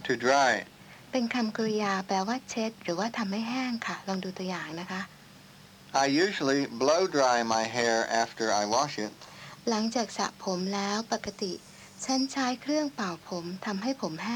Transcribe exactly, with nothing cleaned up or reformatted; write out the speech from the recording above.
to dry เป็นคำกริยาแปลว่าเช็ดหรือว่าทำให้แห้งค่ะลองดูตัวอย่างนะคะ I usually blow dry my hair after I wash it หลังจากสระผมแล้วปกติฉันใช้เครื่องเป่าผมทำให้ผมแห้ง